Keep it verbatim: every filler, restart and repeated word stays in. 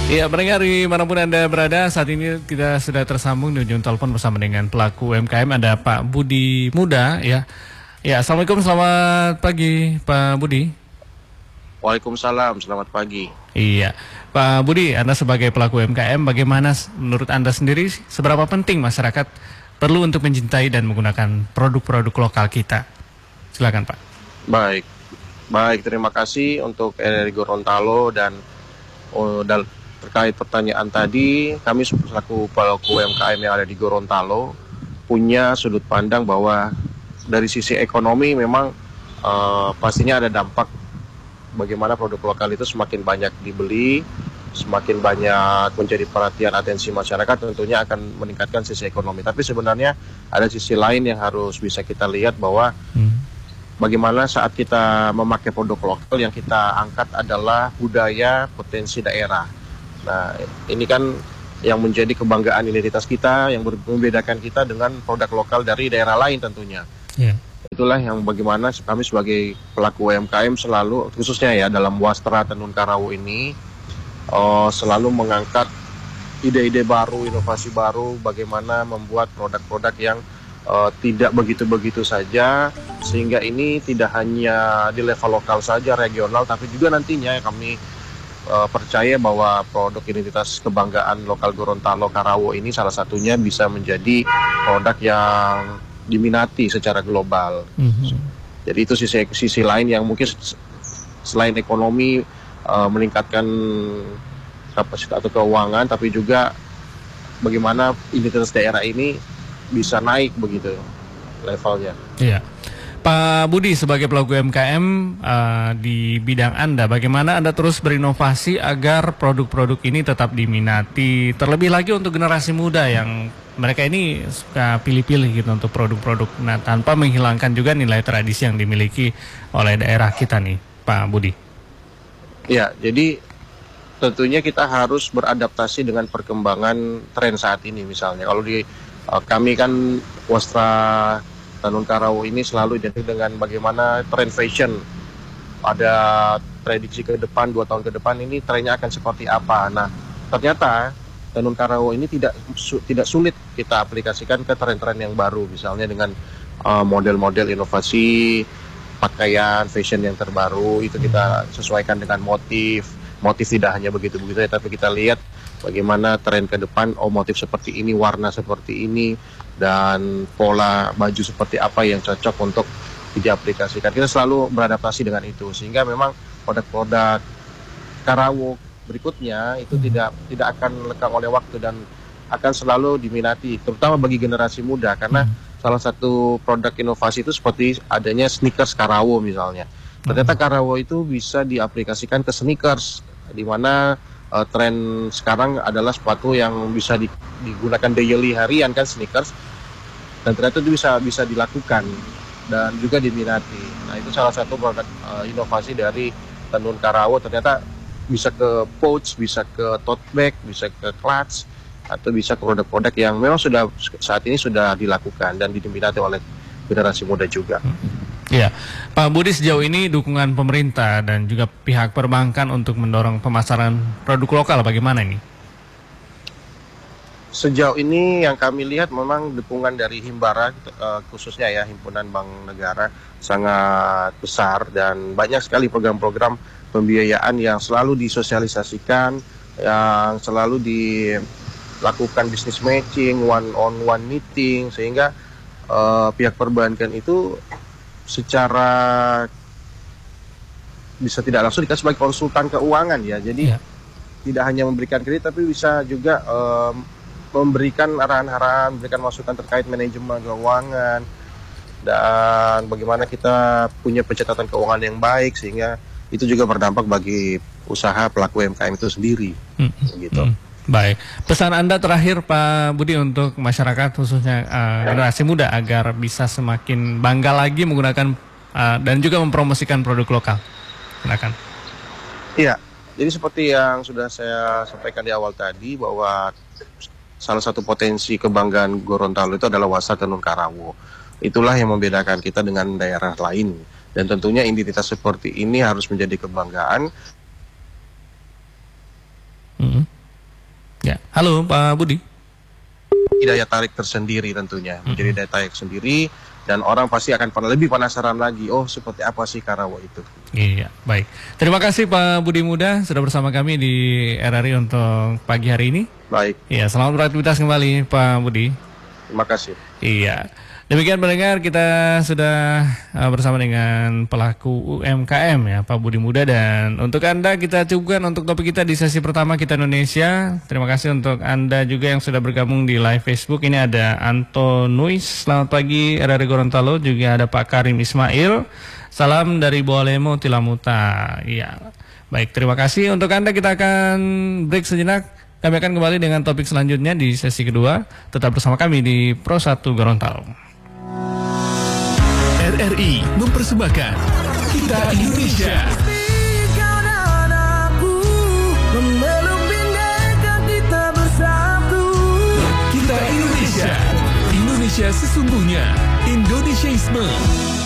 Iya, pendengar dimanapun Anda berada, saat ini kita sudah tersambung di ujung telepon bersama dengan pelaku U M K M, ada Pak Budi Muda, ya. Ya, Assalamualaikum, selamat pagi Pak Budi. Waalaikumsalam, selamat pagi. Iya, Pak Budi, Anda sebagai pelaku U M K M, bagaimana menurut Anda sendiri, seberapa penting masyarakat perlu untuk mencintai dan menggunakan produk-produk lokal kita? Silakan Pak. Baik, baik terima kasih untuk R R I Gorontalo dan oh, dan terkait pertanyaan tadi, kami selaku pelaku U M K M yang ada di Gorontalo punya sudut pandang bahwa dari sisi ekonomi memang uh, pastinya ada dampak bagaimana produk lokal itu semakin banyak dibeli, semakin banyak menjadi perhatian atensi masyarakat, tentunya akan meningkatkan sisi ekonomi. Tapi sebenarnya ada sisi lain yang harus bisa kita lihat bahwa hmm. bagaimana saat kita memakai produk lokal yang kita angkat adalah budaya potensi daerah. Nah, ini kan yang menjadi kebanggaan identitas kita, yang membedakan kita dengan produk lokal dari daerah lain tentunya. Yeah. Itulah yang bagaimana kami sebagai pelaku U M K M selalu, khususnya ya dalam Wastra Tenun Karawo ini, uh, selalu mengangkat ide-ide baru, inovasi baru, bagaimana membuat produk-produk yang uh, tidak begitu-begitu saja, sehingga ini tidak hanya di level lokal saja, regional, tapi juga nantinya kami Uh, percaya bahwa produk identitas kebanggaan lokal Gorontalo Karawo ini salah satunya bisa menjadi produk yang diminati secara global. Mm-hmm. Jadi itu sisi sisi lain yang mungkin selain ekonomi uh, meningkatkan kapasitas atau keuangan, tapi juga bagaimana identitas daerah ini bisa naik begitu levelnya. Iya. Pak Budi, sebagai pelaku U M K M uh, di bidang Anda, bagaimana Anda terus berinovasi agar produk-produk ini tetap diminati, terlebih lagi untuk generasi muda yang mereka ini suka pilih-pilih gitu untuk produk-produk, nah tanpa menghilangkan juga nilai tradisi yang dimiliki oleh daerah kita nih, Pak Budi. Ya, jadi tentunya kita harus beradaptasi dengan perkembangan tren saat ini. Misalnya kalau di uh, kami kan Wastra Tenun Karawo ini selalu identik dengan bagaimana tren fashion. Ada prediksi ke depan, dua tahun ke depan ini trennya akan seperti apa. Nah, ternyata Tenun Karawo ini tidak su, tidak sulit kita aplikasikan ke tren-tren yang baru. Misalnya dengan uh, model-model inovasi, pakaian, fashion yang terbaru, itu kita sesuaikan dengan motif. Motif tidak hanya begitu-begitu, tapi kita lihat bagaimana tren ke depan, oh motif seperti ini, warna seperti ini, dan pola baju seperti apa yang cocok untuk diaplikasikan. Kita selalu beradaptasi dengan itu, sehingga memang produk-produk Karawo berikutnya itu tidak tidak akan lekang oleh waktu dan akan selalu diminati, terutama bagi generasi muda, karena hmm. salah satu produk inovasi itu seperti adanya sneakers Karawo misalnya. Ternyata Karawo itu bisa diaplikasikan ke sneakers, di mana uh, tren sekarang adalah sepatu yang bisa di, digunakan daily harian kan, sneakers, dan ternyata itu bisa bisa dilakukan dan juga diminati. Nah, itu salah satu produk uh, inovasi dari Tenun Karawo, ternyata bisa ke pouch, bisa ke tote bag, bisa ke clutch, atau bisa ke produk-produk yang memang sudah saat ini sudah dilakukan dan diminati oleh generasi muda juga. Ya, Pak Budi, sejauh ini dukungan pemerintah dan juga pihak perbankan untuk mendorong pemasaran produk lokal bagaimana ini? Sejauh ini yang kami lihat memang dukungan dari Himbara, uh, khususnya ya Himpunan Bank Negara, sangat besar dan banyak sekali program-program pembiayaan yang selalu disosialisasikan, yang selalu dilakukan business matching, one-on-one meeting, sehingga uh, pihak perbankan itu secara bisa tidak langsung dikasih sebagai konsultan keuangan ya, jadi ya. Tidak hanya memberikan kredit tapi bisa juga um, memberikan arahan-arahan, memberikan masukan terkait manajemen keuangan dan bagaimana kita punya pencatatan keuangan yang baik, sehingga itu juga berdampak bagi usaha pelaku U M K M itu sendiri. Hmm. Gitu. Hmm. Baik, pesan Anda terakhir Pak Budi untuk masyarakat khususnya uh, generasi muda agar bisa semakin bangga lagi menggunakan uh, dan juga mempromosikan produk lokal. Silakan. Iya, jadi seperti yang sudah saya sampaikan di awal tadi bahwa salah satu potensi kebanggaan Gorontalo itu adalah Wastra Tenun Karawo. Itulah yang membedakan kita dengan daerah lain, dan tentunya identitas seperti ini harus menjadi kebanggaan. Hmm. Halo Pak Budi. Daya tarik tersendiri tentunya, menjadi daya tarik sendiri, dan orang pasti akan lebih penasaran lagi, oh seperti apa sih Karawang itu. Iya, baik. Terima kasih Pak Budi Muda sudah bersama kami di R R I untuk pagi hari ini. Baik. Iya, selamat beraktivitas kembali Pak Budi. Terima kasih. Iya. Demikian pendengar, kita sudah uh, bersama dengan pelaku U M K M ya, Pak Budi Muda. Dan untuk Anda kita cukupkan untuk topik kita di sesi pertama Kita Indonesia. Terima kasih untuk Anda juga yang sudah bergabung di live Facebook. Ini ada Anto Nuis, selamat pagi R R I Gorontalo. Juga ada Pak Karim Ismail, salam dari Boalemo Tilamuta. Iya, baik, terima kasih. Untuk Anda kita akan break sejenak. Kami akan kembali dengan topik selanjutnya di sesi kedua. Tetap bersama kami di Pro satu Gorontalo. R R I mempersembahkan Kita Indonesia. Kita Indonesia. Indonesia sesungguhnya. Indonesiaisme.